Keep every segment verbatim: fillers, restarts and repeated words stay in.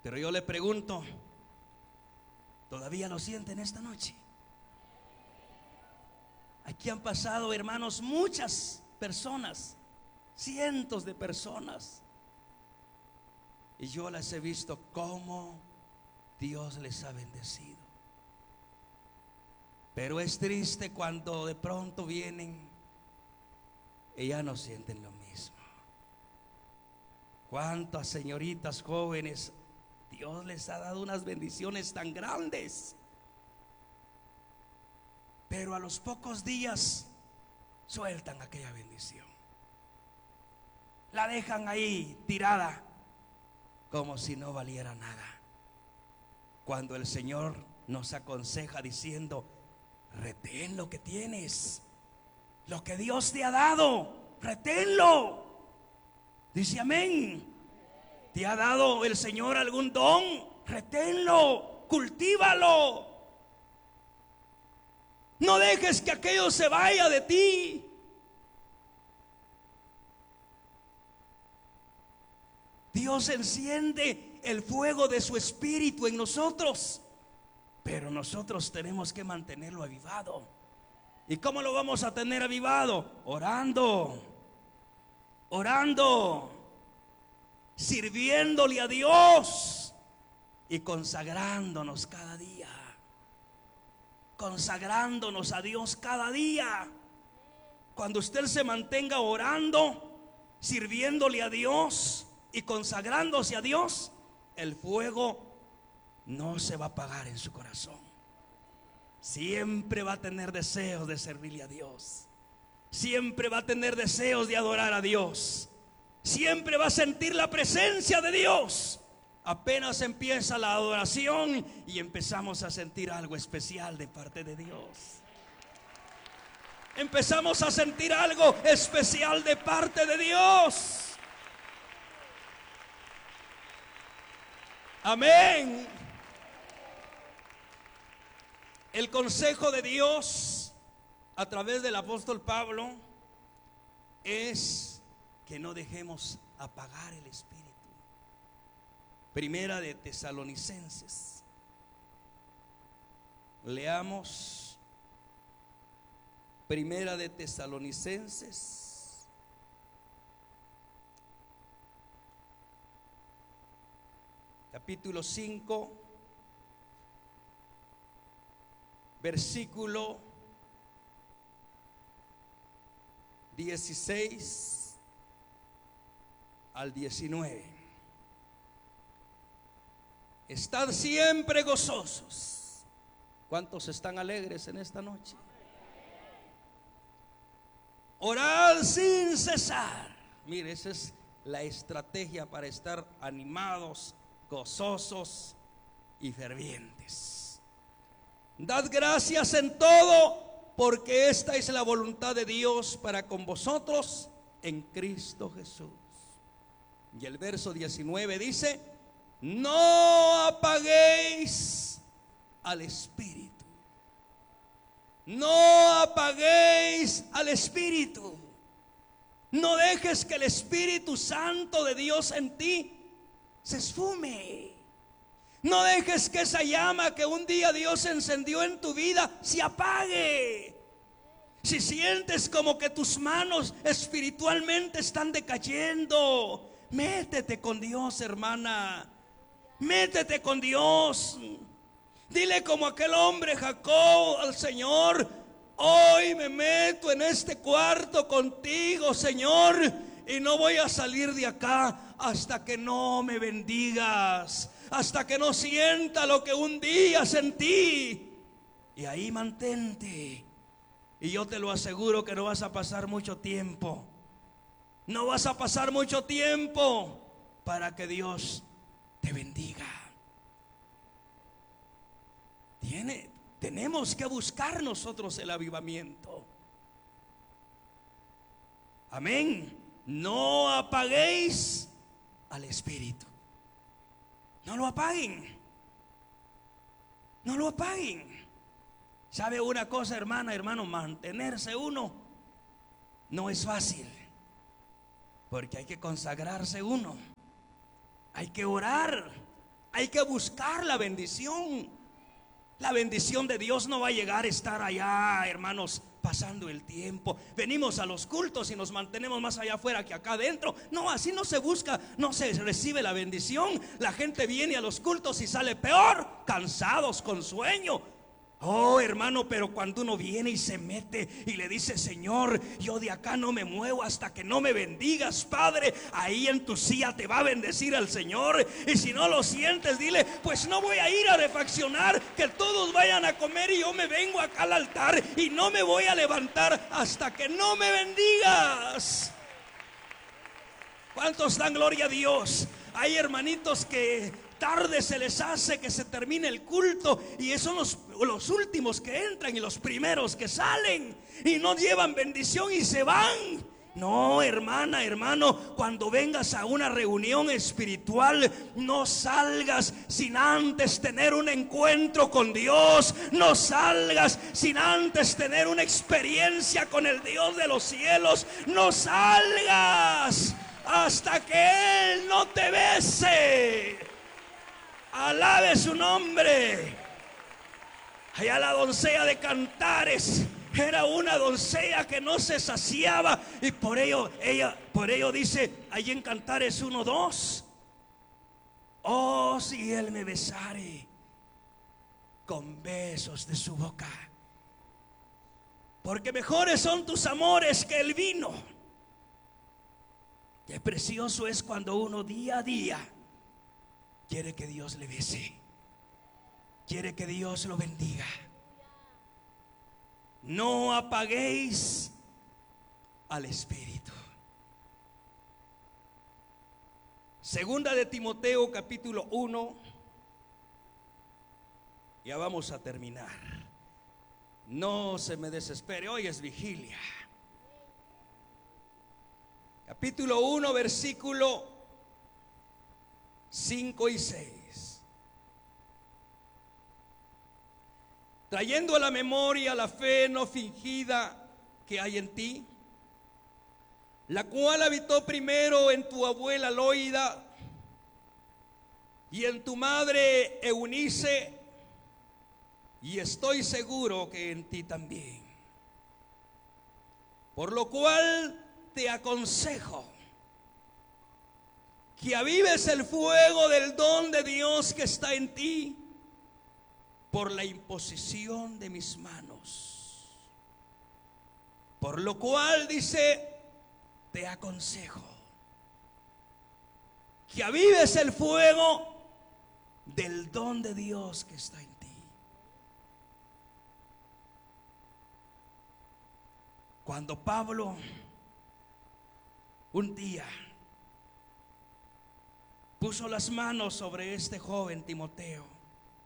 Pero yo le pregunto, ¿todavía lo sienten esta noche? Aquí han pasado, hermanos, muchas personas, cientos de personas, y yo las he visto cómo Dios les ha bendecido. Pero es triste cuando de pronto vienen y ya no sienten lo mismo. Cuántas señoritas jóvenes Dios les ha dado unas bendiciones tan grandes, pero a los pocos días sueltan aquella bendición, la dejan ahí tirada como si no valiera nada, cuando el Señor nos aconseja diciendo: retén lo que tienes, lo que Dios te ha dado, reténlo. Dice amén. ¿Te ha dado el Señor algún don? Reténlo, cultívalo. No dejes que aquello se vaya de ti. Dios enciende el fuego de su espíritu en nosotros, pero nosotros tenemos que mantenerlo avivado. ¿Y cómo lo vamos a tener avivado? Orando, orando, sirviéndole a Dios y consagrándonos cada día. Consagrándonos a Dios cada día. Cuando usted se mantenga orando, sirviéndole a Dios y consagrándose a Dios, el fuego no se va a apagar en su corazón. Siempre va a tener deseos de servirle a Dios. Siempre va a tener deseos de adorar a Dios. Siempre va a sentir la presencia de Dios. Apenas empieza la adoración y empezamos a sentir algo especial de parte de Dios. Empezamos a sentir algo especial de parte de Dios. Amén. El consejo de Dios a través del apóstol Pablo es que no dejemos apagar el espíritu. Primera de Tesalonicenses. Leamos Primera de Tesalonicenses, capítulo cinco, versículo dieciséis al diecinueve. Estad siempre gozosos. ¿Cuántos están alegres en esta noche? Orad sin cesar. Mire, esa es la estrategia para estar animados, gozosos y fervientes. Dad gracias en todo, porque esta es la voluntad de Dios para con vosotros en Cristo Jesús. Y el verso diecinueve dice: no apaguéis al espíritu. No apaguéis al espíritu. No dejes que el Espíritu Santo de Dios en ti se esfume. No dejes que esa llama que un día Dios encendió en tu vida se apague. Si sientes como que tus manos espiritualmente están decayendo, métete con Dios, hermana. Métete con Dios. Dile como aquel hombre Jacob al Señor: hoy me meto en este cuarto contigo, Señor, y no voy a salir de acá hasta que no me bendigas, hasta que no sienta lo que un día sentí. Y ahí mantente. Y yo te lo aseguro que no vas a pasar mucho tiempo. No vas a pasar mucho tiempo para que Dios te bendiga. Tiene, tenemos que buscar nosotros el avivamiento. Amén. No apaguéis al espíritu. No lo apaguen. No lo apaguen. ¿Sabe una cosa, hermana, hermano? Mantenerse uno no es fácil, porque hay que consagrarse uno. Hay que orar. Hay que buscar la bendición. La bendición de Dios no va a llegar a estar allá, hermanos, pasando el tiempo. Venimos a los cultos y nos mantenemos más allá afuera que acá adentro. No, así no se busca, no se recibe la bendición. La gente viene a los cultos y sale peor, cansados, con sueño. Oh, hermano, pero cuando uno viene y se mete y le dice: Señor, yo de acá no me muevo hasta que no me bendigas, Padre, ahí en tu silla te va a bendecir el Señor. Y si no lo sientes, dile: pues no voy a ir a refaccionar, que todos vayan a comer y yo me vengo acá al altar y no me voy a levantar hasta que no me bendigas. ¿Cuántos dan gloria a Dios? Hay hermanitos que tarde se les hace que se termine el culto y esos son los, los últimos que entran y los primeros que salen y no llevan bendición y se van. No, hermana, hermano, cuando vengas a una reunión espiritual, no salgas sin antes tener un encuentro con Dios. No salgas sin antes tener una experiencia con el Dios de los cielos. No salgas hasta que Él no te bese. Alabe su nombre. Allá la doncella de Cantares era una doncella que no se saciaba, y por ello ella, por ello dice allí en Cantares uno dos: oh, si Él me besare con besos de su boca, porque mejores son tus amores que el vino. Qué precioso es cuando uno día a día quiere que Dios le bese, quiere que Dios lo bendiga. No apaguéis al Espíritu. Segunda de Timoteo capítulo uno. Ya vamos a terminar. No se me desespere, hoy es vigilia. Capítulo uno, versículo cinco y seis. Trayendo a la memoria la fe no fingida que hay en ti, la cual habitó primero en tu abuela Loida y en tu madre Eunice, y estoy seguro que en ti también. Por lo cual te aconsejo que avives el fuego del don de Dios que está en ti por la imposición de mis manos. Por lo cual, dice, te aconsejo que avives el fuego del don de Dios que está en ti. Cuando Pablo un día puso las manos sobre este joven Timoteo,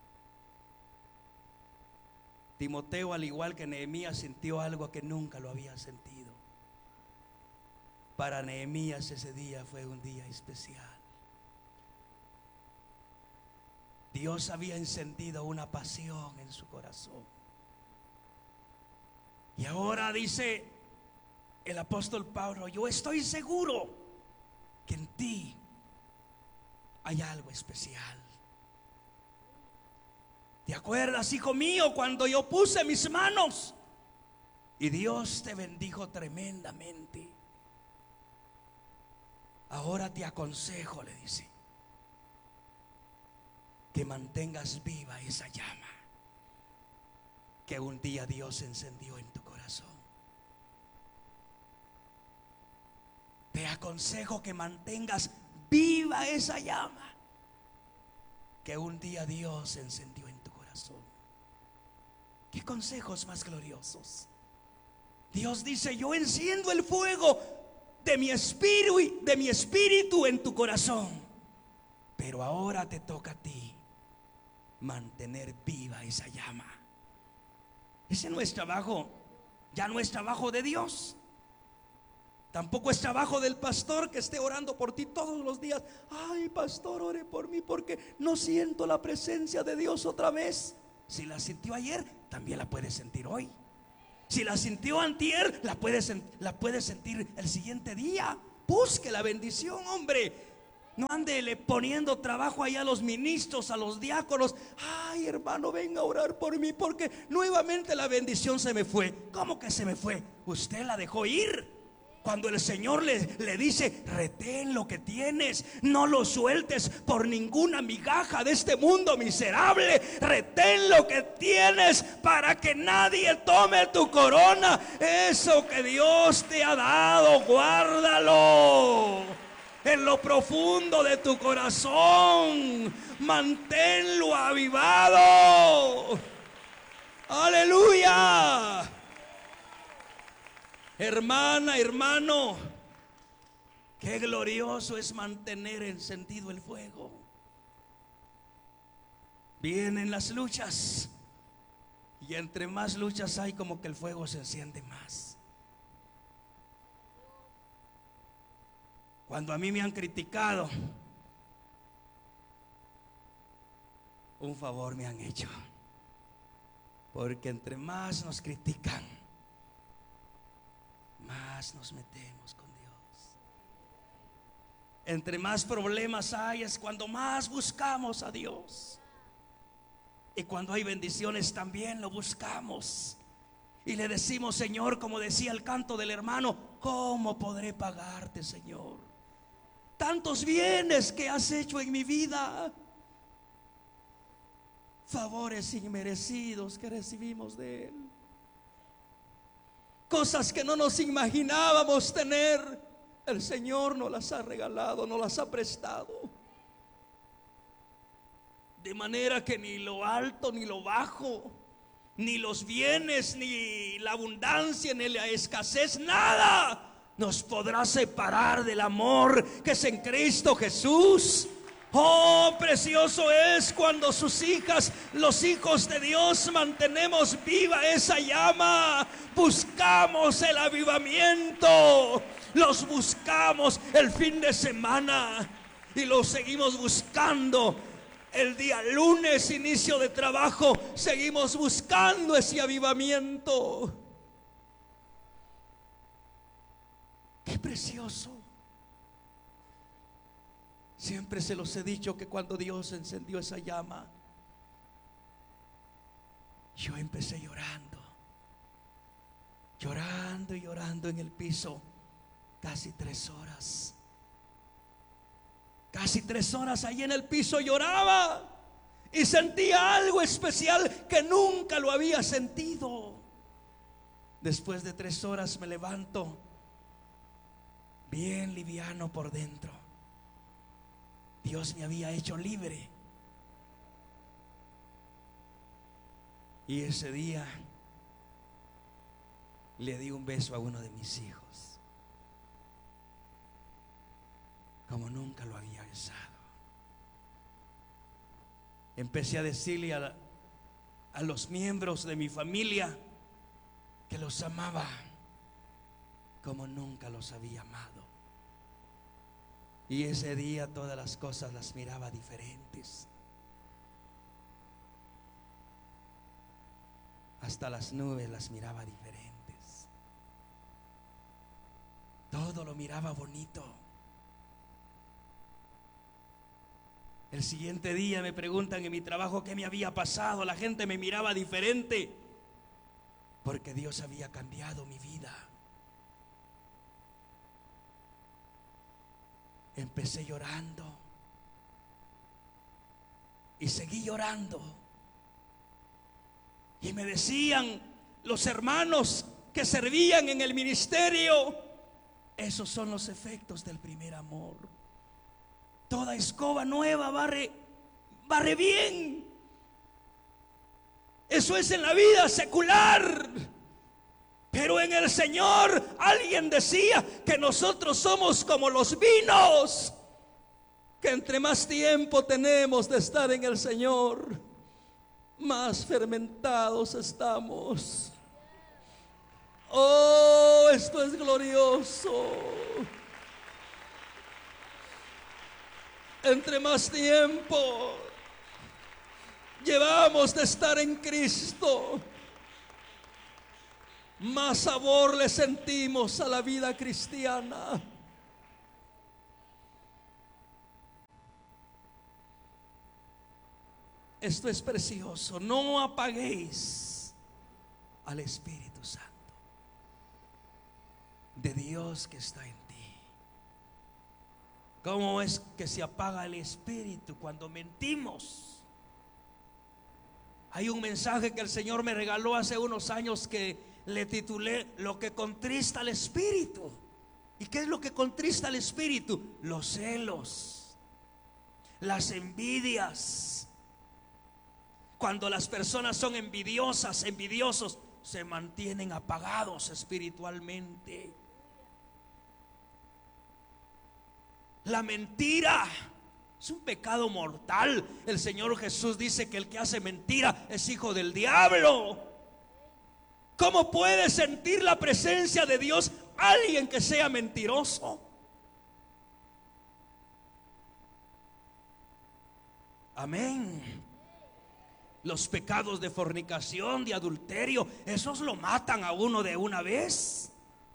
Timoteo, al igual que Nehemías, sintió algo que nunca lo había sentido. Para Nehemías ese día fue un día especial. Dios había encendido una pasión en su corazón. Y ahora dice el apóstol Pablo: yo estoy seguro que en ti hay algo especial. ¿Te acuerdas, hijo mío, cuando yo puse mis manos y Dios te bendijo tremendamente? Ahora te aconsejo, le dice, que mantengas viva esa llama que un día Dios encendió en tu corazón. Te aconsejo que mantengas viva esa llama que un día Dios encendió en tu corazón. ¿Qué consejos más gloriosos? Dios dice: yo enciendo el fuego de mi espíritu, de mi espíritu en tu corazón, pero ahora te toca a ti mantener viva esa llama. Ese no es trabajo, ya no es trabajo de Dios. Tampoco es trabajo del pastor que esté orando por ti todos los días. Ay, pastor, ore por mí porque no siento la presencia de Dios otra vez. Si la sintió ayer, también la puede sentir hoy. Si la sintió antier, la puede, la puede sentir el siguiente día. Busque la bendición, hombre. No ándele poniendo trabajo ahí a los ministros, a los diáconos. Ay, hermano, venga a orar por mí porque nuevamente la bendición se me fue. ¿Cómo que se me fue? Usted la dejó ir. Cuando el Señor le, le dice: retén lo que tienes, no lo sueltes por ninguna migaja de este mundo miserable. Retén lo que tienes para que nadie tome tu corona. Eso que Dios te ha dado, guárdalo en lo profundo de tu corazón. Manténlo avivado. Aleluya. Hermana, hermano, qué glorioso es mantener encendido el fuego. Vienen las luchas y entre más luchas hay, como que el fuego se enciende más. Cuando a mí me han criticado, un favor me han hecho, porque entre más nos critican, más nos metemos con Dios. Entre más problemas hay, es cuando más buscamos a Dios. Y cuando hay bendiciones también lo buscamos. Y le decimos: Señor, como decía el canto del hermano, ¿cómo podré pagarte, Señor? Tantos bienes que has hecho en mi vida, favores inmerecidos que recibimos de Él, cosas que no nos imaginábamos tener, el Señor nos las ha regalado, nos las ha prestado. De manera que ni lo alto ni lo bajo, ni los bienes, ni la abundancia, ni la escasez, nada nos podrá separar del amor que es en Cristo Jesús. Oh, precioso es cuando sus hijas, los hijos de Dios, mantenemos viva esa llama. Buscamos el avivamiento, los buscamos el fin de semana y los seguimos buscando el día lunes, inicio de trabajo. Seguimos buscando ese avivamiento. Qué precioso. Siempre se los he dicho que cuando Dios encendió esa llama, yo empecé llorando, llorando y llorando en el piso, casi tres horas. Casi tres horas ahí en el piso lloraba y sentía algo especial que nunca lo había sentido. Después de tres horas me levanto bien liviano por dentro. Dios me había hecho libre. Y ese día le di un beso a uno de mis hijos, como nunca lo había besado. Empecé a decirle a, a los miembros de mi familia que los amaba como nunca los había amado. Y ese día todas las cosas las miraba diferentes. Hasta las nubes las miraba diferentes. Todo lo miraba bonito. El siguiente día me preguntan en mi trabajo qué me había pasado. La gente me miraba diferente, porque Dios había cambiado mi vida. Empecé llorando y seguí llorando. Y me decían los hermanos que servían en el ministerio: esos son los efectos del primer amor. Toda escoba nueva barre, barre bien. Eso es en la vida secular. Pero en el Señor, alguien decía que nosotros somos como los vinos, que entre más tiempo tenemos de estar en el Señor, más fermentados estamos. Oh, esto es glorioso. Entre más tiempo llevamos de estar en Cristo, más sabor le sentimos a la vida cristiana. Esto es precioso. No apaguéis al Espíritu Santo de Dios que está en ti. ¿Cómo es que se apaga el Espíritu? Cuando mentimos. Hay un mensaje que el Señor me regaló hace unos años que le titulé Lo que contrista al Espíritu. ¿Y qué es lo que contrista al Espíritu? Los celos, las envidias. Cuando las personas son envidiosas, envidiosos, se mantienen apagados espiritualmente. La mentira es un pecado mortal. El Señor Jesús dice que el que hace mentira es hijo del diablo. ¿Cómo puede sentir la presencia de Dios alguien que sea mentiroso? Amén. Los pecados de fornicación, de adulterio, esos lo matan a uno de una vez.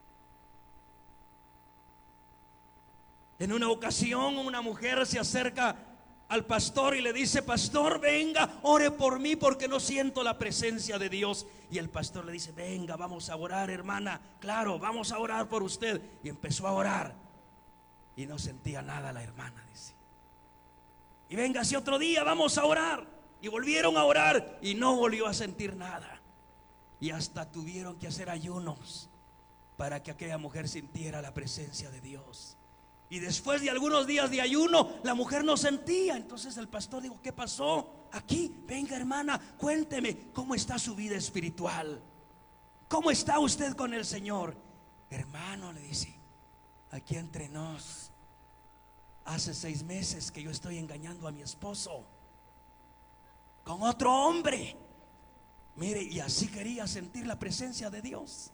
En una ocasión una mujer se acerca al pastor y le dice: pastor, venga, ore por mí porque no siento la presencia de Dios. Y el pastor le dice: venga, vamos a orar, hermana. Claro, vamos a orar por usted. Y empezó a orar y no sentía nada la hermana, dice. Y venga, si otro día vamos a orar. Y volvieron a orar y no volvió a sentir nada. Y hasta tuvieron que hacer ayunos para que aquella mujer sintiera la presencia de Dios. Y después de algunos días de ayuno, la mujer no sentía. Entonces el pastor dijo: ¿qué pasó aquí? Venga, hermana, cuénteme cómo está su vida espiritual. ¿Cómo está usted con el Señor? Hermano, le dice, aquí entre nos, hace seis meses que yo estoy engañando a mi esposo con otro hombre. Mire, y así quería sentir la presencia de Dios.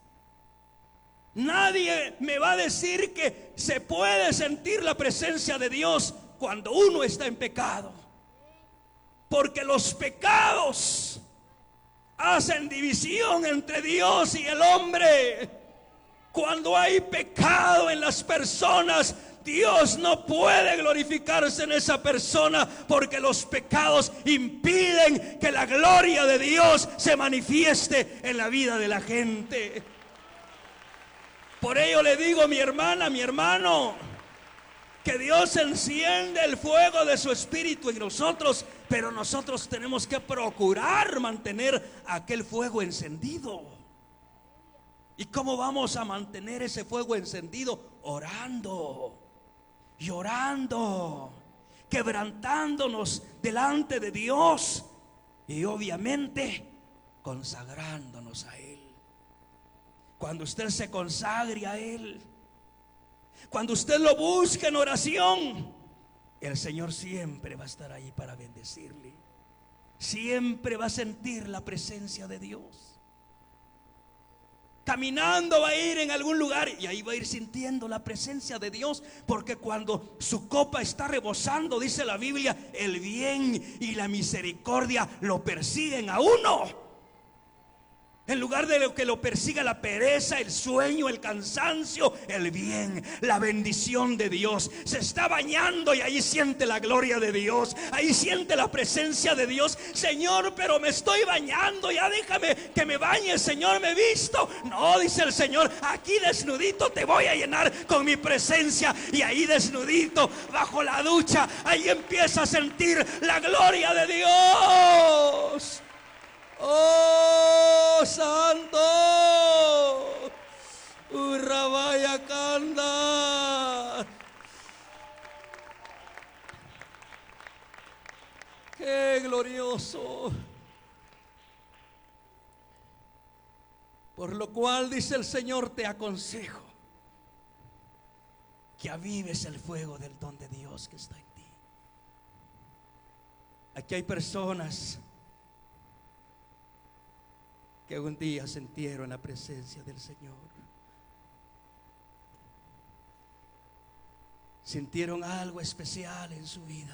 Nadie me va a decir que se puede sentir la presencia de Dios cuando uno está en pecado, porque los pecados hacen división entre Dios y el hombre. Cuando hay pecado en las personas, Dios no puede glorificarse en esa persona, porque los pecados impiden que la gloria de Dios se manifieste en la vida de la gente. Por ello le digo, mi hermana, mi hermano, que Dios enciende el fuego de su espíritu en nosotros, pero nosotros tenemos que procurar mantener aquel fuego encendido. ¿Y cómo vamos a mantener ese fuego encendido? Orando, llorando, quebrantándonos delante de Dios y obviamente consagrándonos a Él. Cuando usted se consagre a Él, cuando usted lo busque en oración, el Señor siempre va a estar ahí para bendecirle. Siempre va a sentir la presencia de Dios. Caminando va a ir en algún lugar y ahí va a ir sintiendo la presencia de Dios, porque cuando su copa está rebosando, dice la Biblia, el bien y la misericordia lo persiguen a uno. En lugar de lo que lo persiga la pereza, el sueño, el cansancio, el bien, la bendición de Dios. Se está bañando y ahí siente la gloria de Dios, ahí siente la presencia de Dios. Señor, pero me estoy bañando, ya déjame que me bañe, Señor, me he visto. No, dice el Señor, aquí desnudito te voy a llenar con mi presencia. Y ahí desnudito, bajo la ducha, ahí empieza a sentir la gloria de Dios. Oh, santo, Urrabaya Kanda. Qué glorioso. Por lo cual, dice el Señor, te aconsejo que avives el fuego del don de Dios que está en ti. Aquí hay personas que un día sintieron la presencia del Señor, sintieron algo especial en su vida,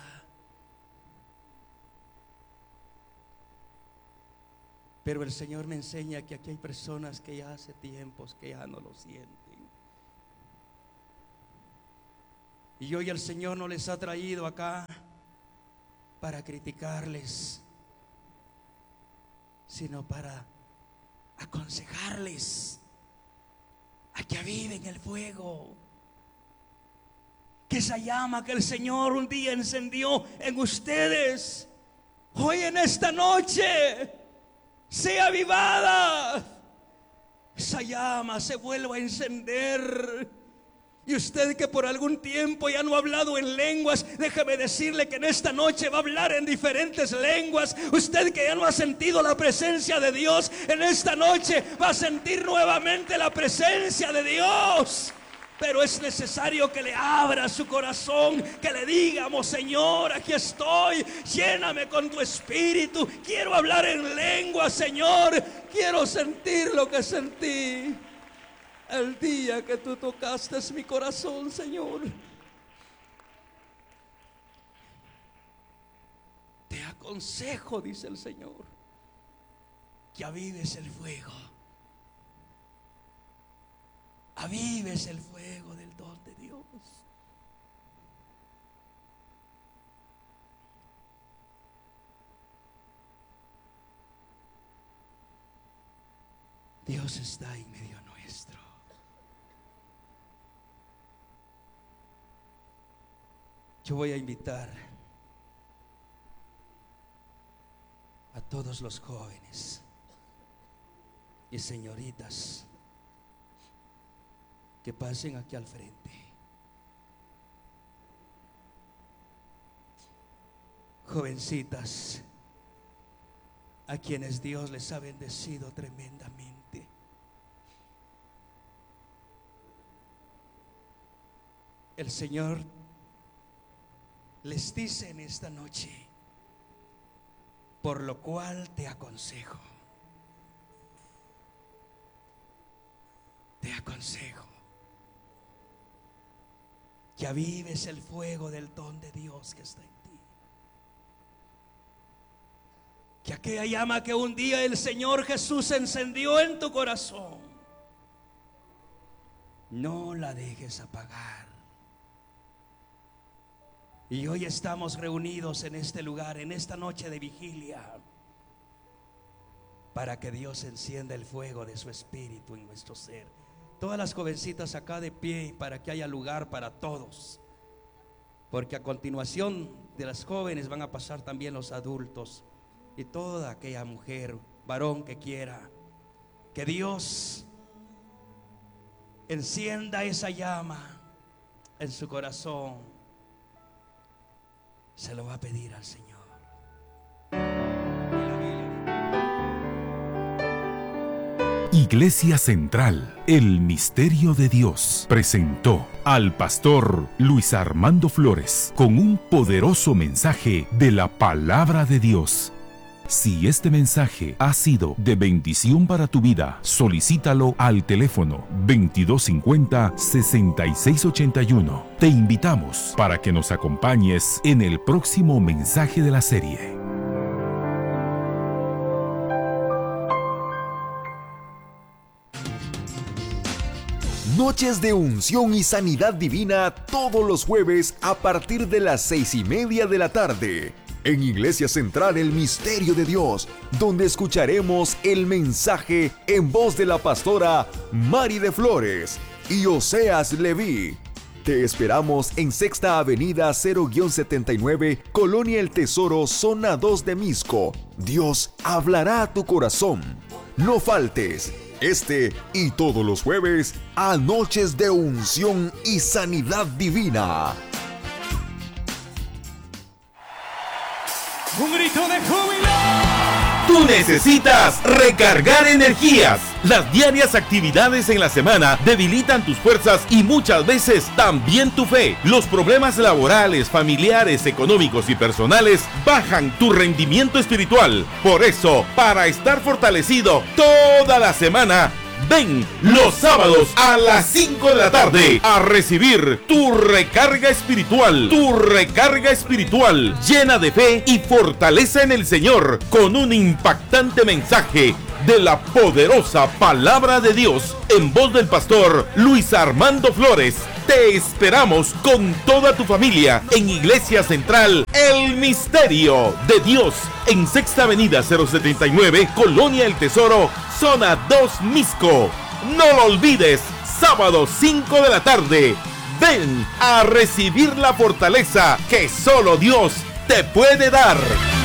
pero el Señor me enseña que aquí hay personas que ya hace tiempos que ya no lo sienten, y hoy el Señor no les ha traído acá para criticarles, sino para aconsejarles a que aviven el fuego. Que esa llama que el Señor un día encendió en ustedes, hoy en esta noche sea avivada. Esa llama se vuelva a encender. Y usted que por algún tiempo ya no ha hablado en lenguas, déjeme decirle que en esta noche va a hablar en diferentes lenguas. Usted que ya no ha sentido la presencia de Dios, en esta noche va a sentir nuevamente la presencia de Dios. Pero es necesario que le abra su corazón, que le digamos: Señor, aquí estoy, lléname con tu espíritu. Quiero hablar en lengua, Señor. Quiero sentir lo que sentí el día que tú tocaste mi corazón, Señor. Te aconsejo, dice el Señor, que avives el fuego. Avives el fuego del don de Dios. Dios está en medio nuestro. Yo voy a invitar a todos los jóvenes y señoritas que pasen aquí al frente. Jovencitas a quienes Dios les ha bendecido tremendamente. El Señor les dice en esta noche: por lo cual te aconsejo, te aconsejo que avives el fuego del don de Dios que está en ti. Que aquella llama que un día el Señor Jesús encendió en tu corazón, no la dejes apagar. Y hoy estamos reunidos en este lugar, en esta noche de vigilia, para que Dios encienda el fuego de su espíritu en nuestro ser. Todas las jovencitas acá de pie, para que haya lugar para todos, porque a continuación de las jóvenes van a pasar también los adultos y toda aquella mujer, varón que quiera que Dios encienda esa llama en su corazón, se lo va a pedir al Señor. Iglesia Central, el Misterio de Dios, presentó al pastor Luis Armando Flores con un poderoso mensaje de la Palabra de Dios. Si este mensaje ha sido de bendición para tu vida, solicítalo al teléfono veintidós cincuenta, sesenta y seis ochenta y uno. Te invitamos para que nos acompañes en el próximo mensaje de la serie. Noches de unción y sanidad divina todos los jueves a partir de las seis y media de la tarde. En Iglesia Central, el Misterio de Dios, donde escucharemos el mensaje en voz de la pastora Mari de Flores y Oseas Leví. Te esperamos en Sexta Avenida cero setenta y nueve, Colonia El Tesoro, Zona dos de Misco. Dios hablará a tu corazón. No faltes. Este y todos los jueves a Noches de Unción y Sanidad Divina. ¡Un grito de júbilo! Tú necesitas recargar energías. Las diarias actividades en la semana debilitan tus fuerzas y muchas veces también tu fe. Los problemas laborales, familiares, económicos y personales bajan tu rendimiento espiritual. Por eso, para estar fortalecido toda la semana, ven los sábados a las cinco de la tarde a recibir tu recarga espiritual, tu recarga espiritual llena de fe y fortaleza en el Señor, con un impactante mensaje de la poderosa palabra de Dios en voz del pastor Luis Armando Flores. Te esperamos con toda tu familia en Iglesia Central, el Misterio de Dios, en Sexta Avenida cero setenta y nueve, Colonia El Tesoro, Zona dos, Misco. No lo olvides, sábado cinco de la tarde. Ven a recibir la fortaleza que solo Dios te puede dar.